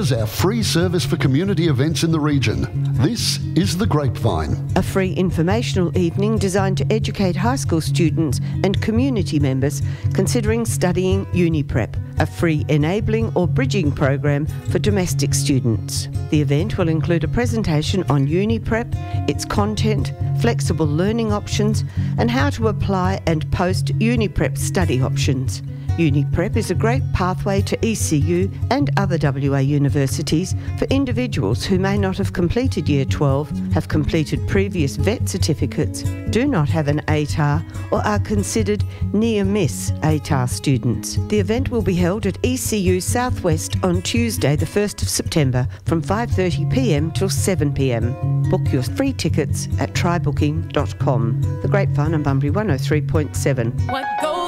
delivers our free service for community events in the region. This is The Grapevine. A free informational evening designed to educate high school students and community members considering studying UniPrep, a free enabling or bridging program for domestic students. The event will include a presentation on UniPrep, its content, flexible learning options, and how to apply and post UniPrep study options. UniPrep is a great pathway to ECU and other WA universities for individuals who may not have completed Year 12, have completed previous VET certificates, do not have an ATAR or are considered near-miss ATAR students. The event will be held at ECU Southwest on Tuesday the 1st of September from 5:30pm till 7pm. Book your free tickets at trybooking.com. The Grapevine on Bunbury 103.7.